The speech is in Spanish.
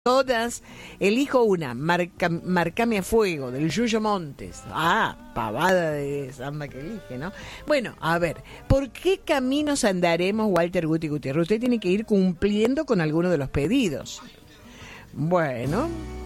todas. Elijo una, Marcame a Fuego, del Yuyo Montes. Pavada de samba que elige, ¿no? Bueno, a ver, ¿por qué caminos andaremos, Walter Gutiérrez? Usted tiene que ir cumpliendo con alguno de los pedidos. Bueno,